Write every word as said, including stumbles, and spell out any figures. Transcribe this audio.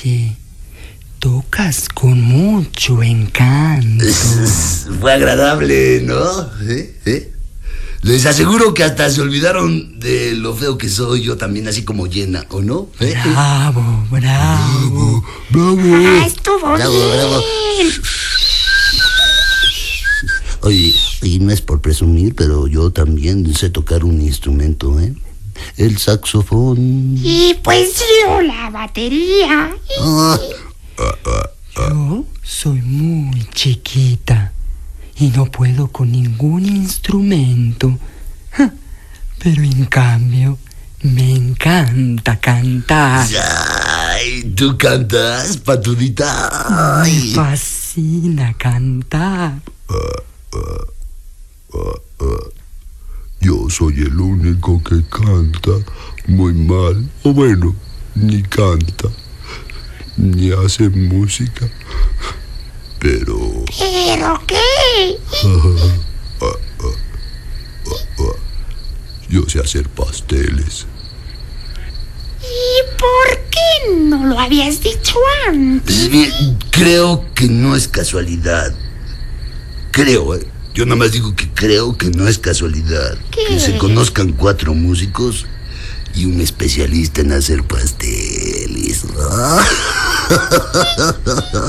Oye, tocas con mucho encanto. Fue agradable, ¿no? ¿Eh? ¿Eh? Les aseguro que hasta se olvidaron de lo feo que soy yo también, así como llena, ¿o no? ¿Eh? Bravo, bravo. ¡Bravo! Ah, estuvo Bravo, bien. bravo. Oye, y no es por presumir, pero yo también sé tocar un instrumento, ¿eh? El saxofón. Y pues yo la batería. Ah, Yo soy muy chiquita y no puedo con ningún instrumento. Ja, pero en cambio, me encanta cantar. ay, ¿tú cantas, patudita? Me Ay. fascina cantar. Yo soy el único que canta muy mal, o bueno, ni canta, ni hace música, pero ¿Pero qué? yo sé hacer pasteles. ¿Y por qué no lo habías dicho antes? Pues bien, creo que no es casualidad. Creo, ¿eh? Yo nada más digo que creo que no es casualidad. ¿Qué? Que se conozcan cuatro músicos y un especialista en hacer pasteles.